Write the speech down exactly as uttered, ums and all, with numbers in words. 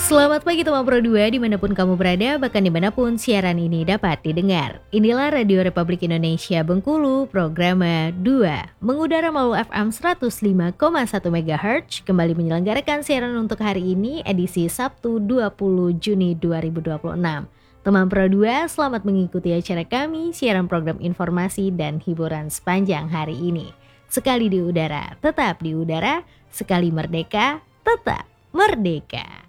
Selamat pagi teman Pro dua dimanapun kamu berada, bahkan dimanapun siaran ini dapat didengar. Inilah Radio Republik Indonesia Bengkulu, program dua. Mengudara melalui F M seratus lima koma satu megahertz, kembali menyelenggarakan siaran untuk hari ini, edisi Sabtu dua puluh Juni dua ribu dua puluh enam. Teman Pro dua, selamat mengikuti acara kami, siaran program informasi dan hiburan sepanjang hari ini. Sekali di udara, tetap di udara, sekali merdeka, tetap merdeka.